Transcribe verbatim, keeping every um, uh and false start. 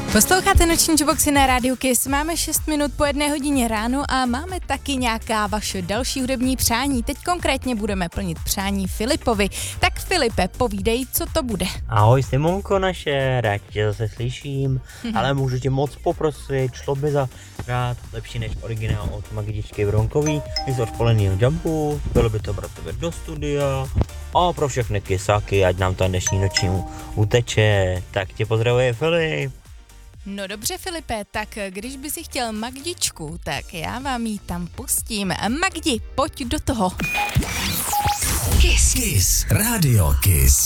Posloucháte Noční Jukeboxy na rádiu Kiss. Máme šest minut po jedné hodině ráno a máme taky nějaká vaše další hudební přání. Teď konkrétně budeme plnit přání Filipovi. Tak Filipe, povídej, co to bude. Ahoj Simonko naše, rád tě zase slyším, ale můžu tě moc poprosit, šlo by za rád lepší než originál od Magdičky Bronkový, z odpoledního Jumpu, bylo by to pro tebe do studia a pro všechny kysáky, ať nám to dnešní noční uteče, tak tě pozdravuje Filip. No dobře Filipe, tak když by si chtěl Magdičku, tak já vám ji tam pustím. Magdi, pojď do toho. Kiss. Kiss. Radio Kiss.